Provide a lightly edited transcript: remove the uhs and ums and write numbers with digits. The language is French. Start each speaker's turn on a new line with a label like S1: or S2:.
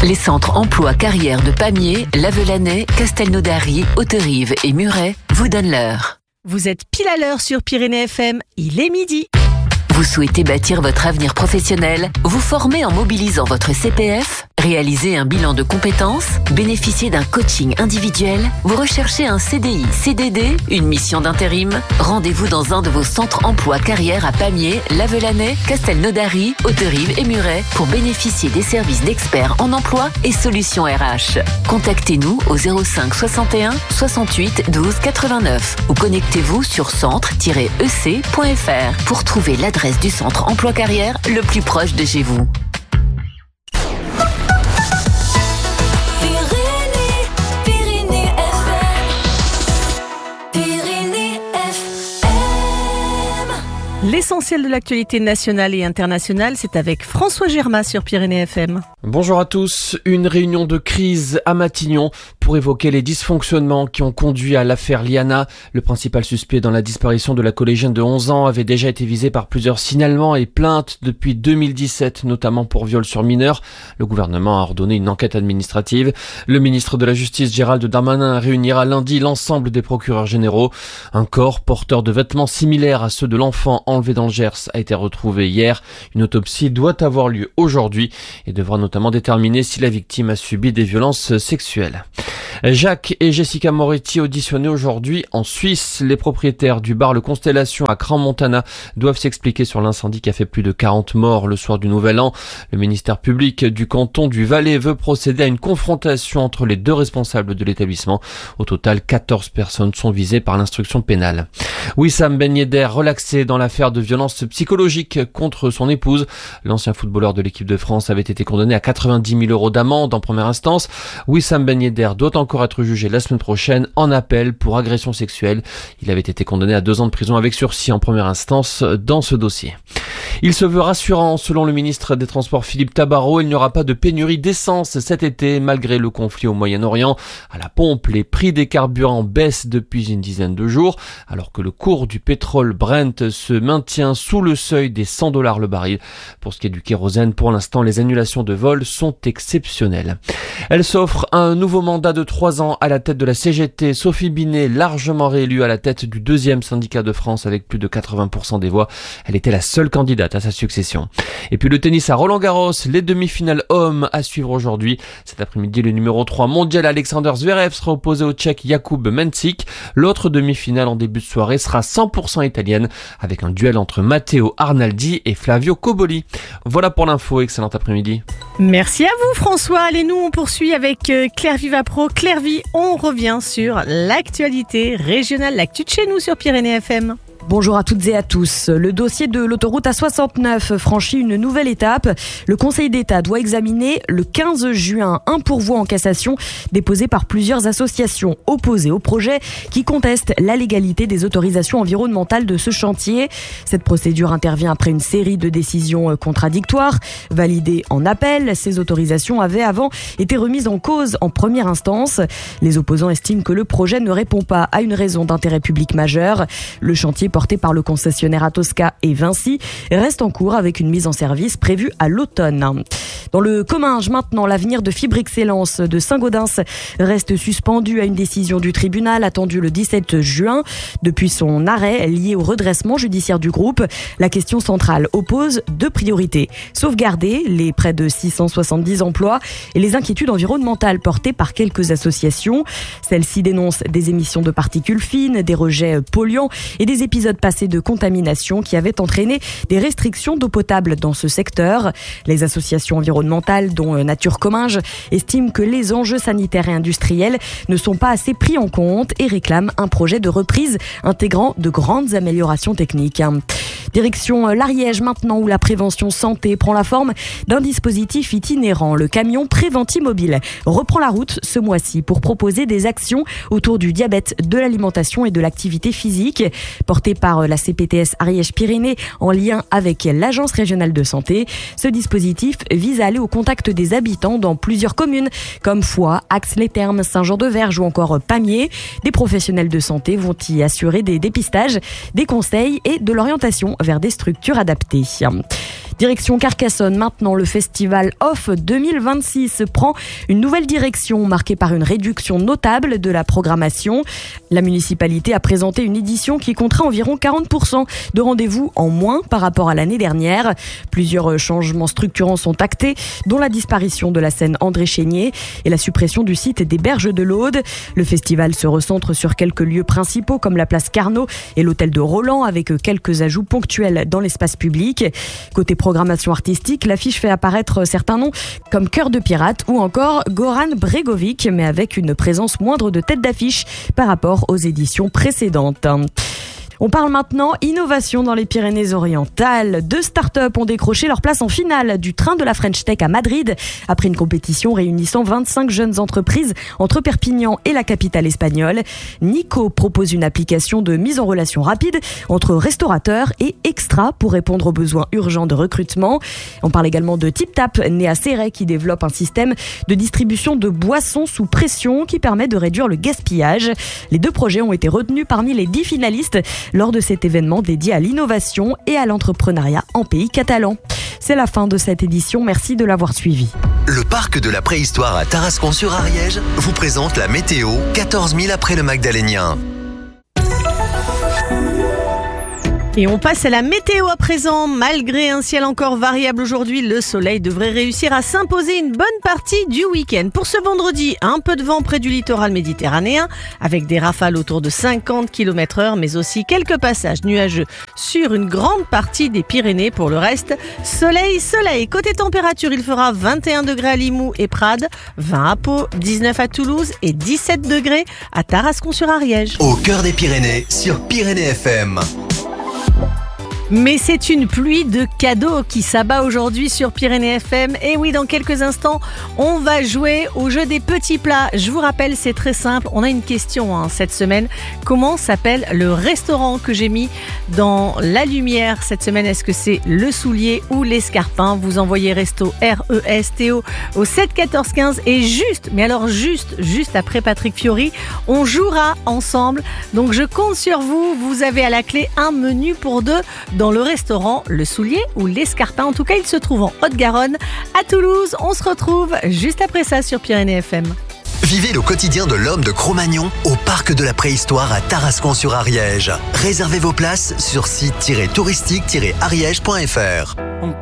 S1: Les centres emploi carrière de Pamiers, Lavelanet, Castelnaudary, Hauterive et Muret vous donnent l'heure.
S2: Vous êtes pile à l'heure sur Pyrénées FM, il est midi.
S1: Vous souhaitez bâtir votre avenir professionnel, vous former en mobilisant votre CPF, réaliser un bilan de compétences, bénéficier d'un coaching individuel, vous recherchez un CDI, CDD, une mission d'intérim? Rendez-vous dans un de vos centres emploi carrière à Pamiers, Lavelanet, Castelnaudary, Hauterive et Muret pour bénéficier des services d'experts en emploi et solutions RH. Contactez-nous au 05 61 68 12 89 ou connectez-vous sur centre-ec.fr pour trouver l'adresse du centre emploi carrière le plus proche de chez vous.
S2: L'essentiel de l'actualité nationale et internationale, c'est avec François Germain sur Pyrénées FM.
S3: Bonjour à tous. Une réunion de crise à Matignon pour évoquer les dysfonctionnements qui ont conduit à l'affaire Liana. Le principal suspect dans la disparition de la collégienne de 11 ans avait déjà été visé par plusieurs signalements et plaintes depuis 2017, notamment pour viol sur mineur. Le gouvernement a ordonné une enquête administrative. Le ministre de la Justice, Gérald Darmanin, réunira lundi l'ensemble des procureurs généraux. Un corps porteur de vêtements similaires à ceux de l'enfant enlevé dans le Gers a été retrouvé hier. Une autopsie doit avoir lieu aujourd'hui et devra notamment déterminer si la victime a subi des violences sexuelles. Jacques et Jessica Moretti auditionnés aujourd'hui en Suisse. Les propriétaires du bar Le Constellation à Crans-Montana doivent s'expliquer sur l'incendie qui a fait plus de 40 morts le soir du Nouvel An. Le ministère public du canton du Valais veut procéder à une confrontation entre les deux responsables de l'établissement. Au total, 14 personnes sont visées par l'instruction pénale. Wissam Ben Yedder relaxé dans l'affaire de violence psychologique contre son épouse. L'ancien footballeur de l'équipe de France avait été condamné à 90 000 € d'amende en première instance. Wissam Ben Yedder doit encore être jugé la semaine prochaine en appel pour agression sexuelle. Il avait été condamné à 2 ans de prison avec sursis en première instance dans ce dossier. Il se veut rassurant, selon le ministre des Transports Philippe Tabarot, il n'y aura pas de pénurie d'essence cet été malgré le conflit au Moyen-Orient. À la pompe, les prix des carburants baissent depuis une dizaine de jours, alors que le cours du pétrole Brent se maintient sous le seuil des $100 le baril. Pour ce qui est du kérosène, pour l'instant, les annulations de vols sont exceptionnelles. Elle s'offre un nouveau mandat de 3 ans à la tête de la CGT. Sophie Binet, largement réélue à la tête du 2e syndicat de France avec plus de 80% des voix. Elle était la seule candidate à sa succession. Et puis le tennis à Roland-Garros, les demi-finales hommes à suivre aujourd'hui. Cet après-midi, le numéro 3 mondial Alexander Zverev sera opposé au Tchèque Jakub Mencic. L'autre demi-finale en début de soirée sera 100% italienne avec un duel entre Matteo Arnaldi et Flavio Cobolli. Voilà pour l'info, excellent après-midi.
S2: Merci à vous François. Allez, nous on poursuit avec Claire Vivapro. Claire Vie, on revient sur l'actualité régionale, l'actu de chez nous sur Pyrénées FM.
S4: Bonjour à toutes et à tous. Le dossier de l'autoroute A69 franchit une nouvelle étape. Le Conseil d'État doit examiner le 15 juin un pourvoi en cassation déposé par plusieurs associations opposées au projet qui contestent la légalité des autorisations environnementales de ce chantier. Cette procédure intervient après une série de décisions contradictoires. Validées en appel, ces autorisations avaient avant été remises en cause en première instance. Les opposants estiment que le projet ne répond pas à une raison d'intérêt public majeur. Le chantier porté par le concessionnaire Atosca et Vinci reste en cours avec une mise en service prévue à l'automne. Dans le Comminges maintenant, l'avenir de Fibre Excellence de Saint-Gaudens reste suspendu à une décision du tribunal attendue le 17 juin. Depuis son arrêt lié au redressement judiciaire du groupe, la question centrale oppose 2 priorités. Sauvegarder les près de 670 emplois et les inquiétudes environnementales portées par quelques associations. Celles-ci dénoncent des émissions de particules fines, des rejets polluants et des épisodes passés de contamination qui avaient entraîné des restrictions d'eau potable dans ce secteur. Les associations environnementales, dont Nature Comminges, estiment que les enjeux sanitaires et industriels ne sont pas assez pris en compte et réclament un projet de reprise intégrant de grandes améliorations techniques. Direction l'Ariège maintenant, où la prévention santé prend la forme d'un dispositif itinérant. Le camion Préventimobile reprend la route ce mois-ci pour proposer des actions autour du diabète, de l'alimentation et de l'activité physique. Porté par la CPTS Ariège-Pyrénées en lien avec l'Agence régionale de santé. Ce dispositif vise à aller au contact des habitants dans plusieurs communes comme Foix, Ax-les-Thermes, Saint-Jean-de-Verge ou encore Pamiers. Des professionnels de santé vont y assurer des dépistages, des conseils et de l'orientation vers des structures adaptées. Direction Carcassonne, maintenant le festival Off 2026 prend une nouvelle direction marquée par une réduction notable de la programmation. La municipalité a présenté une édition qui comptera environ 40% de rendez-vous en moins par rapport à l'année dernière. Plusieurs changements structurants sont actés, dont la disparition de la scène André Chénier et la suppression du site des Berges de l'Aude. Le festival se recentre sur quelques lieux principaux comme la place Carnot et l'hôtel de Roland avec quelques ajouts ponctuels dans l'espace public. Côté programmation artistique, l'affiche fait apparaître certains noms comme Cœur de Pirate ou encore Goran Bregovic, mais avec une présence moindre de tête d'affiche par rapport aux éditions précédentes. On parle maintenant innovation dans les Pyrénées-Orientales. 2 startups ont décroché leur place en finale du train de la French Tech à Madrid après une compétition réunissant 25 jeunes entreprises entre Perpignan et la capitale espagnole. Nico propose une application de mise en relation rapide entre restaurateurs et Extra pour répondre aux besoins urgents de recrutement. On parle également de TipTap, né à Céret, qui développe un système de distribution de boissons sous pression qui permet de réduire le gaspillage. Les 2 projets ont été retenus parmi les 10 finalistes lors de cet événement dédié à l'innovation et à l'entrepreneuriat en pays catalan. C'est la fin de cette édition, merci de l'avoir suivi.
S5: Le parc de la préhistoire à Tarascon-sur-Ariège vous présente la météo 14 000 après le Magdalénien.
S2: Et on passe à la météo à présent. Malgré un ciel encore variable aujourd'hui, le soleil devrait réussir à s'imposer une bonne partie du week-end. Pour ce vendredi, un peu de vent près du littoral méditerranéen, avec des rafales autour de 50 km/h, mais aussi quelques passages nuageux sur une grande partie des Pyrénées. Pour le reste, soleil. Côté température, il fera 21 degrés à Limoux et Prades, 20 à Pau, 19 à Toulouse et 17 degrés à Tarascon-sur-Ariège.
S5: Au cœur des Pyrénées, sur Pyrénées FM.
S2: Mais c'est une pluie de cadeaux qui s'abat aujourd'hui sur Pyrénées FM. Et oui, dans quelques instants, on va jouer au jeu des petits plats. Je vous rappelle, c'est très simple. On a une question cette semaine. Comment s'appelle le restaurant que j'ai mis dans la lumière cette semaine? Est-ce que c'est Le Soulier ou l'Escarpin? Vous envoyez resto RESTO au 7 14 15 et juste après Patrick Fiori, on jouera ensemble. Donc je compte sur vous. Vous avez à la clé un menu pour 2 dans le restaurant Le Soulier ou l'Escarpin. En tout cas, il se trouve en Haute-Garonne, à Toulouse. On se retrouve juste après ça sur Pyrénées FM.
S5: Vivez le quotidien de l'homme de Cro-Magnon au parc de la préhistoire à Tarascon-sur-Ariège. Réservez vos places sur site-touristique-ariège.fr.